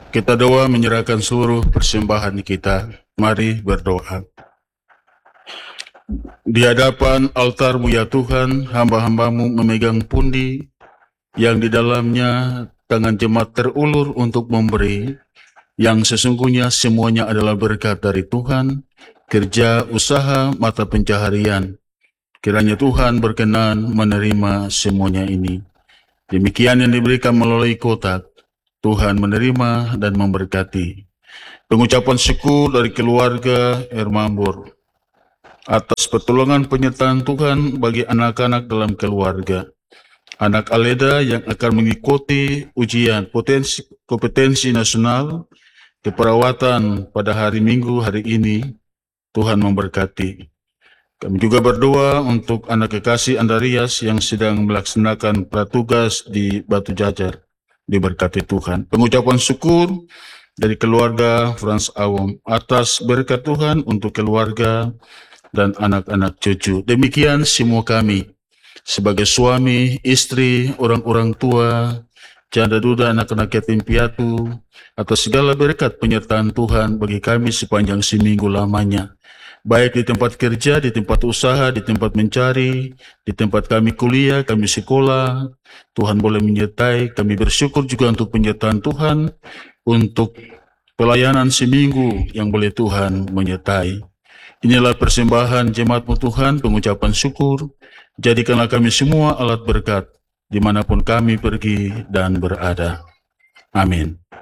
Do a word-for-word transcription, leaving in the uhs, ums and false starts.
Kita doa menyerahkan seluruh persembahan kita. Mari berdoa. Di hadapan altar-Mu ya Tuhan, hamba-hamba-Mu memegang pundi yang di dalamnya tangan jemaat terulur untuk memberi, yang sesungguhnya semuanya adalah berkat dari Tuhan, kerja, usaha, mata pencaharian. Kiranya Tuhan berkenan menerima semuanya ini. Demikian yang diberikan melalui kotak, Tuhan menerima dan memberkati. Pengucapan syukur dari keluarga Hermambur atas pertolongan penyertaan Tuhan bagi anak-anak dalam keluarga. Anak Aleda yang akan mengikuti ujian potensi kompetensi nasional keperawatan pada hari Minggu hari ini, Tuhan memberkati. Kami juga berdoa untuk anak kekasih Andarias yang sedang melaksanakan pratugas di Batu Jajar. Diberkati Tuhan. Pengucapan syukur dari keluarga Frans Awam atas berkat Tuhan untuk keluarga dan anak-anak cucu. Demikian semua kami sebagai suami, istri, orang-orang tua, janda duda, anak-anak yatim piatu, atas segala berkat penyertaan Tuhan bagi kami sepanjang seminggu lamanya. Baik di tempat kerja, di tempat usaha, di tempat mencari, di tempat kami kuliah, kami sekolah, Tuhan boleh menyertai. Kami bersyukur juga untuk penyertaan Tuhan, untuk pelayanan seminggu yang boleh Tuhan menyertai. Inilah persembahan jemaat-Mu Tuhan, pengucapan syukur. Jadikanlah kami semua alat berkat, dimanapun kami pergi dan berada. Amin.